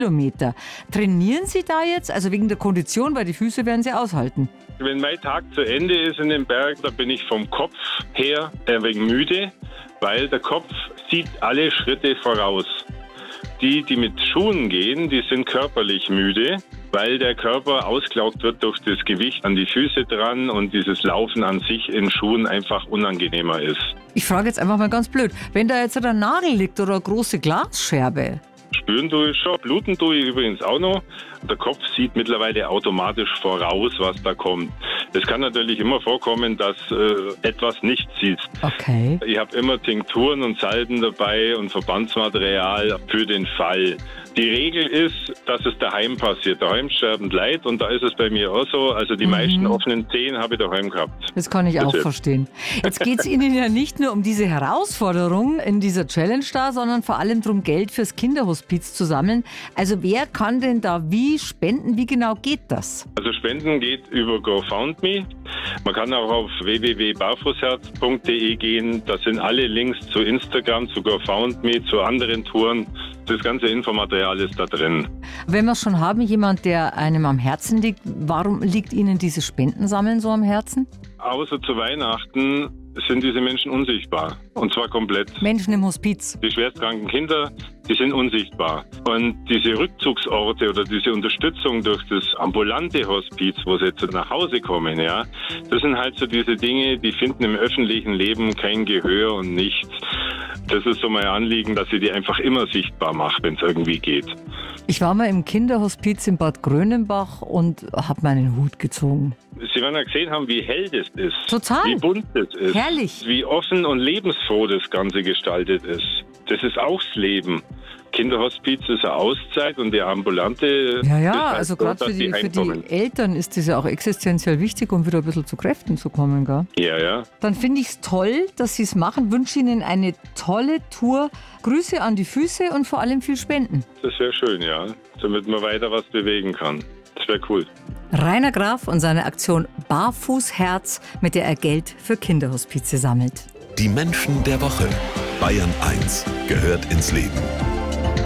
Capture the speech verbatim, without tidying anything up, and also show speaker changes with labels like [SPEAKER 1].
[SPEAKER 1] Kilometer. Trainieren Sie da jetzt? Also wegen der Kondition, weil die Füße werden Sie aushalten.
[SPEAKER 2] Wenn mein Tag zu Ende ist in den Berg, da bin ich vom Kopf her ein wenig müde, weil der Kopf sieht alle Schritte voraus. Die, die mit Schuhen gehen, die sind körperlich müde, weil der Körper ausgelaugt wird durch das Gewicht an die Füße dran und dieses Laufen an sich in Schuhen einfach unangenehmer ist.
[SPEAKER 1] Ich frage jetzt einfach mal ganz blöd, wenn da jetzt ein Nagel liegt oder eine große Glasscherbe?
[SPEAKER 2] Spüren tue ich schon, bluten tue ich übrigens auch noch. Der Kopf sieht mittlerweile automatisch voraus, was da kommt. Es kann natürlich immer vorkommen, dass äh, etwas nicht siehst.
[SPEAKER 1] Okay.
[SPEAKER 2] Ich habe immer Tinkturen und Salben dabei und Verbandsmaterial für den Fall. Die Regel ist, dass es daheim passiert. Daheim sterben Leid und da ist es bei mir auch so. Also die mhm. meisten offenen Zehen habe ich daheim gehabt.
[SPEAKER 1] Das kann ich auch verstehen. Jetzt geht es Ihnen ja nicht nur um diese Herausforderung in dieser Challenge da, sondern vor allem darum, Geld fürs Kinderhospiz zu sammeln. Also wer kann denn da wie spenden? Wie genau geht das?
[SPEAKER 2] Also Spenden geht über GoFundMe. Man kann auch auf w w w punkt barfußherz punkt d e gehen. Da sind alle Links zu Instagram, zu GoFundMe, zu anderen Touren. Das ganze Infomaterial ist da drin.
[SPEAKER 1] Wenn wir schon haben, jemand, der einem am Herzen liegt, warum liegt Ihnen dieses Spendensammeln so am Herzen?
[SPEAKER 2] Außer zu Weihnachten sind diese Menschen unsichtbar. Und zwar komplett.
[SPEAKER 1] Menschen im Hospiz.
[SPEAKER 2] Die schwerstkranken Kinder, die sind unsichtbar. Und diese Rückzugsorte oder diese Unterstützung durch das ambulante Hospiz, wo sie jetzt nach Hause kommen, ja, das sind halt so diese Dinge, die finden im öffentlichen Leben kein Gehör und nichts. Das ist so mein Anliegen, dass ich die einfach immer sichtbar mache, wenn es irgendwie geht.
[SPEAKER 1] Ich war mal im Kinderhospiz in Bad Grönenbach und habe meinen Hut gezogen.
[SPEAKER 2] Sie werden ja gesehen haben, wie hell das ist.
[SPEAKER 1] Total.
[SPEAKER 2] Wie bunt das ist.
[SPEAKER 1] Herrlich.
[SPEAKER 2] Wie offen und lebensfroh das Ganze gestaltet ist. Das ist auch das Leben. Kinderhospiz ist eine Auszeit und die ambulante...
[SPEAKER 1] Ja, ja,
[SPEAKER 2] das heißt
[SPEAKER 1] also
[SPEAKER 2] so,
[SPEAKER 1] gerade für,
[SPEAKER 2] die
[SPEAKER 1] die, für die Eltern ist das ja auch existenziell wichtig, um wieder ein bisschen zu Kräften zu kommen, gell?
[SPEAKER 2] Ja, ja.
[SPEAKER 1] Dann finde ich es toll, dass Sie es machen. Wünsche Ihnen eine tolle Tour. Grüße an die Füße und vor allem viel Spenden.
[SPEAKER 2] Das wäre schön, ja. Damit man weiter was bewegen kann. Das wäre cool.
[SPEAKER 1] Rainer Graf und seine Aktion Barfußherz, mit der er Geld für Kinderhospize sammelt.
[SPEAKER 3] Die Menschen der Woche. Bayern eins gehört ins Leben.